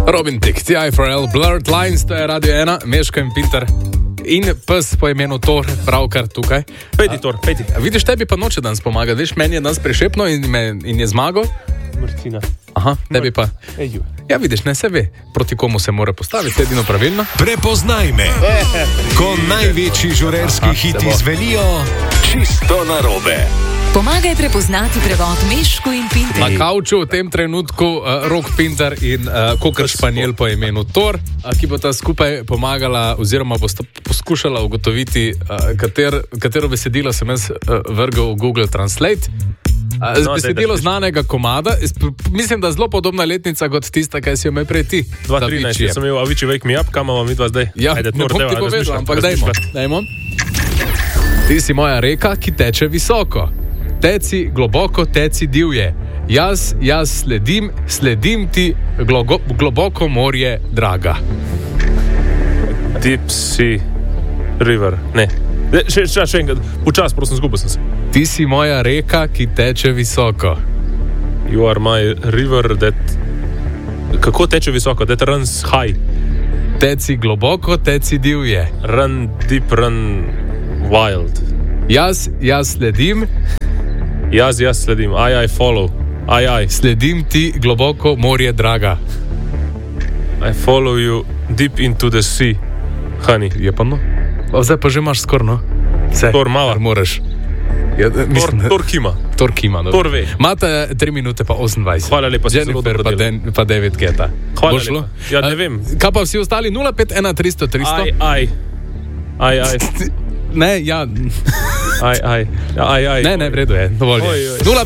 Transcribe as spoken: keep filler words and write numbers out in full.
Robin Thicke, T I four L, Blurred Lines, to je Radio ena, Meško in Pinter. In pes po imenu Thor, pravkar tukaj. Pejti, Thor, pejti. A, vidiš, tebi pa noče danes pomagati. Veš, meni je danes prešepno in, me, in je zmagal. Martina. Aha, tebi pa. Eju. Ja, vidiš, ne se ve, proti komu se mora postaviti, edino pravilno. Prepoznaj me, ko največji žurerski hiti zvenijo čisto narobe. Pomagaj prepoznati prevod Meško in Pinter. Na kavču v tem trenutku uh, Rok Pinter in uh, Kokr Španjel po imenu Thor, uh, ki bo ta skupaj pomagala oziroma bo poskušala ugotoviti, uh, kater, katero besedilo sem jaz uh, vrgel v Google Translate. Uh, no, besedilo dej, znanega komada. Mislim, da je zelo podobna letnica kot tista, kaj si jo imel prej ti. dva trinajst, jaz sem imel Avicii Wake Me Up, kam imamo midva zdaj? Ja, Ajde, ne bom ti povedal, ampak dajmo, dajmo. Ti si moja reka, ki teče visoko. Teci globoko, teci divje. Jaz, jaz sledim, sledim ti glogo, globoko morje, draga. Deep Sea River, ne. Še, še, še enkrat, počas, prosim, zgubil sem se. Ti si moja reka, ki teče visoko. You are my river that... Kako teče visoko? That runs high. Teci globoko, teci divje. Run deep, run wild. Jaz, jaz sledim. Jaz, jaz sledim. I, I follow. I, I. Sledim ti globoko morje, draga. I follow you deep into the sea, honey. Je pa no. O, zdaj pa že imaš skoro, no. Vse. Tor mala. Moraš. Ja, mislim, Tor, tor kima. Tor kima, no. Tor ve. Imate tri minute pa osemindvajset. Hvala lepa. Jennifer pa, Den, pa David Guetta. Hvala lepa. Ja, ne vem. Kaj pa vsi ostali? nula pet ena tristo tristo. Aj, aj. Aj, aj. Ne, ja. Aj, aj. Aj, aj. Ne, ne, v redu je. Dovolj je.